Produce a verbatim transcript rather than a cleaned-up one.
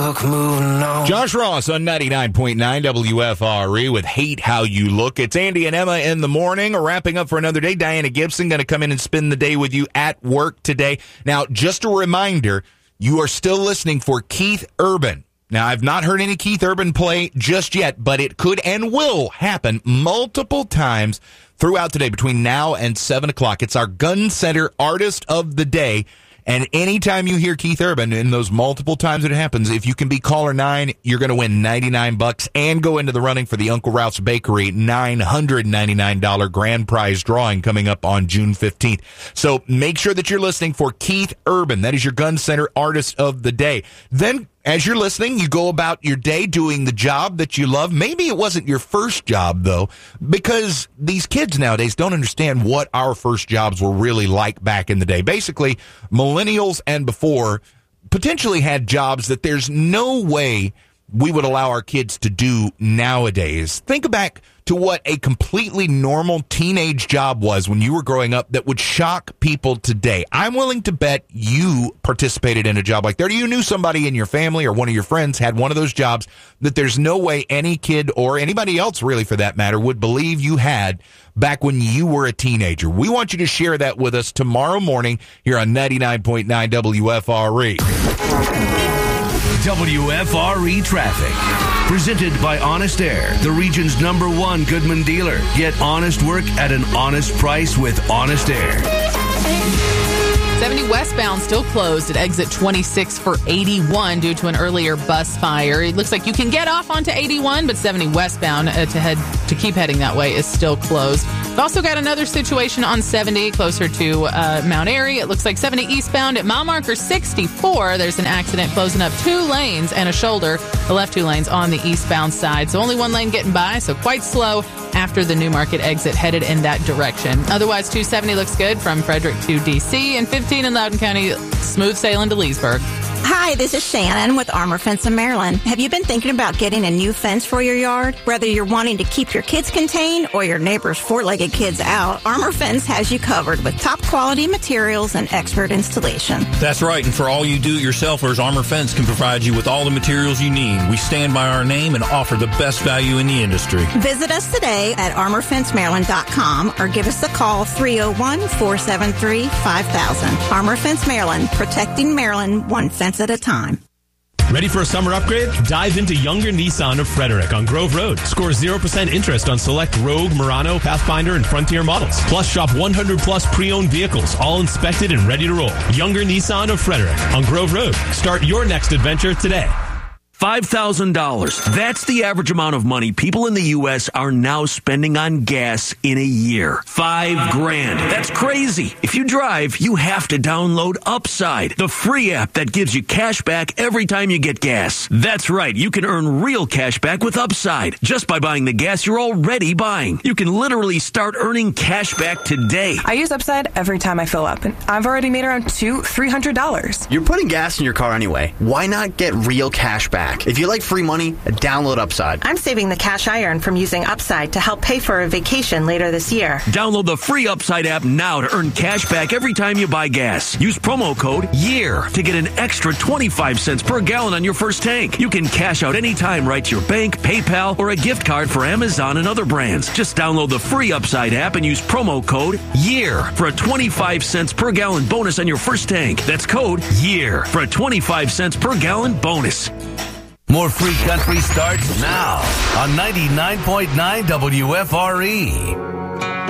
look, moving on. Josh Ross on ninety-nine point nine W F R E with Hate How You Look. It's Andy and Emma in the morning, wrapping up for another day. Diana Gibson going to come in and spend the day with you at work today. Now, just a reminder, you are still listening for Keith Urban. Now, I've not heard any Keith Urban play just yet, but it could and will happen multiple times throughout today between now and seven o'clock. It's our Gun Center Artist of the Day. And anytime you hear Keith Urban, in those multiple times that it happens, if you can be caller nine, you're going to win ninety-nine bucks and go into the running for the Uncle Ralph's Bakery nine hundred ninety-nine dollars grand prize drawing coming up on June fifteenth. So make sure that you're listening for Keith Urban. That is your Gun Center Artist of the Day. Then, as you're listening, you go about your day doing the job that you love. Maybe it wasn't your first job, though, because these kids nowadays don't understand what our first jobs were really like back in the day. Basically, millennials and before potentially had jobs that there's no way we would allow our kids to do nowadays. Think back to what a completely normal teenage job was when you were growing up that would shock people today. I'm willing to bet you participated in a job like that. Or you knew somebody in your family or one of your friends had one of those jobs that there's no way any kid or anybody else really for that matter would believe you had back when you were a teenager. We want you to share that with us tomorrow morning here on ninety-nine point nine W F R E. W F R E Traffic. Presented by Honest Air, the region's number one Goodman dealer. Get honest work at an honest price with Honest Air. seventy westbound still closed at exit twenty-six for eighty-one due to an earlier bus fire. It looks like you can get off onto eighty-one, but seventy westbound uh, to head to keep heading that way is still closed. We've also got another situation on seventy closer to uh, Mount Airy. It looks like seventy eastbound at mile marker sixty-four. There's an accident closing up two lanes and a shoulder. The left two lanes on the eastbound side. So only one lane getting by, so quite slow after the New Market exit headed in that direction. Otherwise, two seventy looks good from Frederick to D C and fifteen in Loudoun County, smooth sailing to Leesburg. Hi, this is Shannon with Armor Fence in Maryland. Have you been thinking about getting a new fence for your yard? Whether you're wanting to keep your kids contained or your neighbor's four-legged kids out, Armor Fence has you covered with top quality materials and expert installation. That's right, and for all you do-it-yourselfers, Armor Fence can provide you with all the materials you need. We stand by our name and offer the best value in the industry. Visit us today at armor fence maryland dot com or give us a call three oh one, four seven three, five thousand. Armor Fence Maryland, protecting Maryland one fence at a time. Ready for a summer upgrade? Dive into Younger Nissan of Frederick on Grove Road. Score zero percent interest on select Rogue, Murano, Pathfinder, and Frontier models. Plus, shop one hundred plus pre-owned vehicles, all inspected and ready to roll. Younger Nissan of Frederick on Grove Road. Start your next adventure today. five thousand dollars. That's the average amount of money people in the U S are now spending on gas in a year. Five grand. That's crazy. If you drive, you have to download Upside, the free app that gives you cash back every time you get gas. That's right. You can earn real cash back with Upside just by buying the gas you're already buying. You can literally start earning cash back today. I use Upside every time I fill up, and I've already made around two, three hundred dollars. You're putting gas in your car anyway. Why not get real cash back? If you like free money, download Upside. I'm saving the cash I earn from using Upside to help pay for a vacation later this year. Download the free Upside app now to earn cash back every time you buy gas. Use promo code YEAR to get an extra twenty-five cents per gallon on your first tank. You can cash out anytime right to your bank, PayPal, or a gift card for Amazon and other brands. Just download the free Upside app and use promo code YEAR for a twenty-five cents per gallon bonus on your first tank. That's code YEAR for a twenty-five cents per gallon bonus. More Free Country starts now on ninety-nine point nine W F R E.